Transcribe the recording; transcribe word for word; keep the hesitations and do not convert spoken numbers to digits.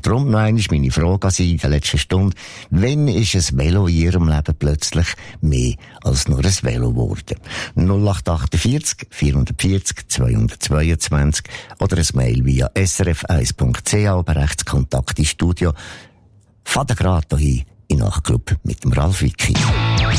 Und darum noch einmal meine Frage an Sie in der letzten Stunde. Wann ist ein Velo in Ihrem Leben plötzlich mehr als nur ein Velo geworden? null acht achtundvierzig, vierhundertvierzig, zweihundertzweiundzwanzig oder ein Mail via s r f eins punkt c h, aber Rechtskontakt ins Studio. Faden gerade hier in Nachtclub mit dem Ralf Wicki.